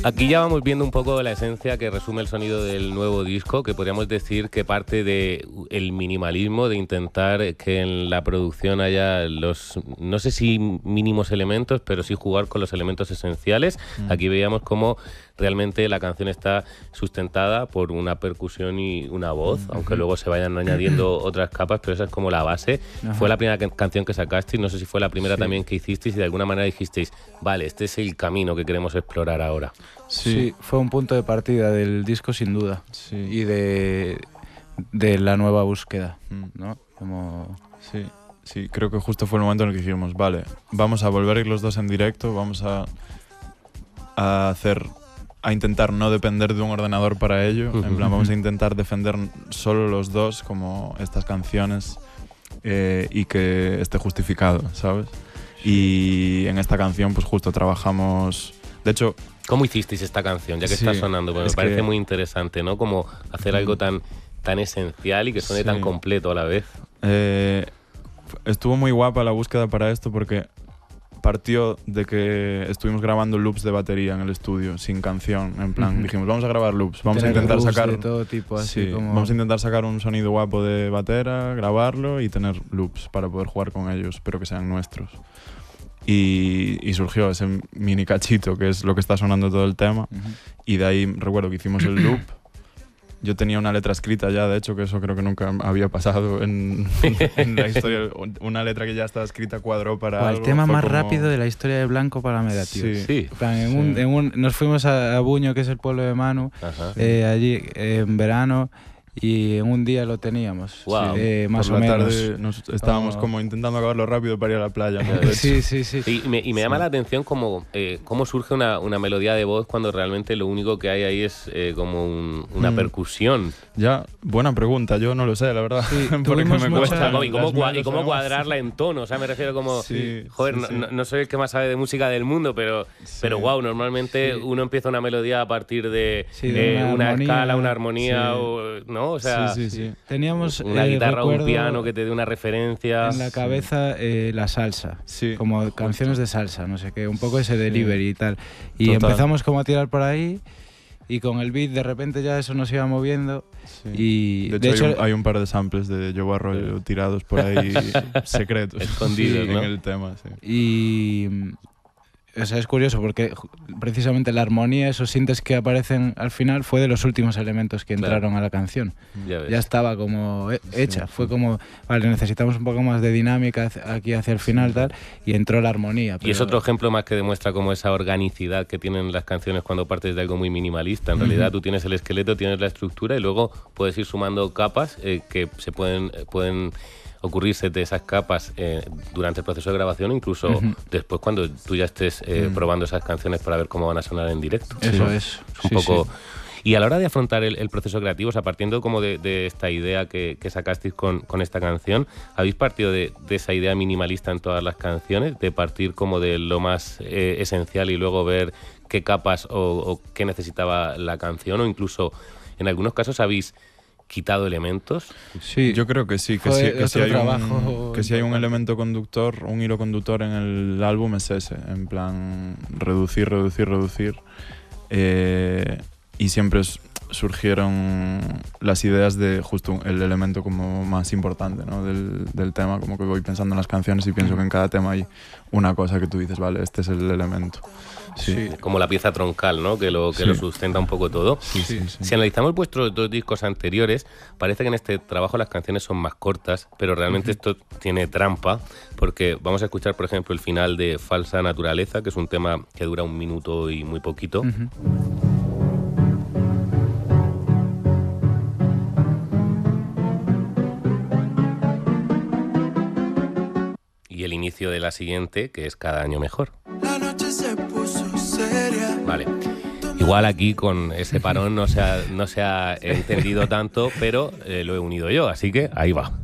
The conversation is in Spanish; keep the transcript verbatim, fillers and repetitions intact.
Aquí ya vamos viendo un poco la esencia que resume el sonido del nuevo disco, que podríamos decir que parte del minimalismo, de intentar que en la producción haya los, no sé si mínimos elementos, pero sí jugar con los elementos esenciales. Mm. Aquí veíamos cómo realmente la canción está sustentada por una percusión y una voz, mm. aunque luego se vayan añadiendo otras capas, pero esa es como la base. Ajá. Fue la primera que, canción que sacasteis, no sé si fue la primera sí. también que hicisteis y de alguna manera dijisteis, vale, este es el camino que queremos explorar ahora. Sí, sí, fue un punto de partida del disco sin duda, sí. y de, de la nueva búsqueda, ¿no? Como... Sí, sí, creo que justo fue el momento en el que dijimos, vale, vamos a volver a ir los dos en directo, vamos a, a hacer, a intentar no depender de un ordenador para ello, uh-huh. en plan vamos a intentar defender solo los dos como estas canciones eh, y que esté justificado, ¿sabes? Y en esta canción pues justo trabajamos, de hecho... ¿Cómo hicisteis esta canción? Ya que sí, está sonando, porque me parece que... muy interesante, ¿no? Como hacer algo tan, tan esencial y que suene sí. tan completo a la vez. Eh, estuvo muy guapa la búsqueda para esto porque partió de que estuvimos grabando loops de batería en el estudio, sin canción, en plan, uh-huh. dijimos, vamos a grabar loops, vamos tener a intentar sacar... de todo tipo, así sí, como... vamos a intentar sacar un sonido guapo de batera, grabarlo y tener loops para poder jugar con ellos, pero que sean nuestros. Y, y surgió ese mini cachito que es lo que está sonando todo el tema uh-huh. y de ahí recuerdo que hicimos el loop. Yo tenía una letra escrita ya, de hecho, que eso creo que nunca había pasado en, en la historia. Una letra que ya estaba escrita cuadró para o algo. El tema más como... rápido de la historia de Blanco Palameda, tío. Sí. sí. En sí. un, en un, nos fuimos a, a Buño, que es el pueblo de Manu, eh, allí eh, en verano. Y en un día lo teníamos, wow. eh, más Por o la menos. Tarde nos estábamos oh. como intentando acabarlo rápido para ir a la playa, ¿no? sí, sí, sí. Y me, y me llama sí. la atención como, eh, cómo surge una, una melodía de voz cuando realmente lo único que hay ahí es eh, como un, una mm. percusión. Ya, buena pregunta, yo no lo sé, la verdad. Sí, porque me cuesta. ¿Y cómo, cua- y cómo cuadrarla en tono? O sea, me refiero como, sí, joder, sí, sí. No, no soy el que más sabe de música del mundo, pero, sí. pero wow, normalmente sí. uno empieza una melodía a partir de, sí, de una, una armonía, escala, una armonía, sí. o, ¿no? O sea, sí, sí, sí. Teníamos una eh, guitarra o un recuerdo, piano que te dé una referencia. En la cabeza eh, la salsa, sí. como canciones de salsa, no sé qué, un poco ese delivery sí. y tal. Y Total. empezamos como a tirar por ahí y con el beat de repente ya eso nos iba moviendo. Sí. Y de hecho, de hecho hay, un, hay un par de samples de Joe Arroyo sí. tirados por ahí secretos, escondidos, sí, ¿no? en el tema. Sí. Y... O sea, es curioso porque precisamente la armonía, esos sintes que aparecen al final, fue de los últimos elementos que entraron claro. a la canción. Ya, ya estaba como hecha, sí, fue sí. como, vale, necesitamos un poco más de dinámica aquí hacia el final sí. tal, y entró la armonía. Pero... Y es otro ejemplo más que demuestra como esa organicidad que tienen las canciones cuando partes de algo muy minimalista. En uh-huh. realidad tú tienes el esqueleto, tienes la estructura y luego puedes ir sumando capas eh, que se pueden... pueden ocurrirse de esas capas eh, durante el proceso de grabación, incluso uh-huh. después cuando tú ya estés eh, uh-huh. probando esas canciones para ver cómo van a sonar en directo. Eso sí. es. es un sí, poco... Sí. Y a la hora de afrontar el, el proceso creativo, o sea, partiendo como de, de esta idea que, que sacasteis con, con esta canción, ¿habéis partido de, de esa idea minimalista en todas las canciones? De partir como de lo más eh, esencial y luego ver qué capas o, o qué necesitaba la canción, o incluso en algunos casos habéis quitado elementos. Sí, yo creo que sí, que sí, que, si hay un, que si hay un elemento conductor, un hilo conductor en el álbum es ese, en plan reducir, reducir, reducir. Eh, y siempre surgieron las ideas de justo el elemento como más importante, ¿no? del, del tema, como que voy pensando en las canciones y pienso que en cada tema hay una cosa que tú dices, vale, este es el elemento. Sí. Sí, como la pieza troncal, ¿no? Que lo que sí. lo sustenta un poco todo. Sí, sí, sí. Si analizamos vuestros dos discos anteriores, parece que en este trabajo las canciones son más cortas, pero realmente uh-huh. esto tiene trampa, porque vamos a escuchar, por ejemplo, el final de Falsa Naturaleza, que es un tema que dura un minuto y muy poquito. Uh-huh. Y el inicio de la siguiente, que es Cada año mejor. La noche se puso seria. Vale. Igual aquí con ese parón no se ha, no se ha entendido tanto, pero eh, lo he unido yo, así que ahí va.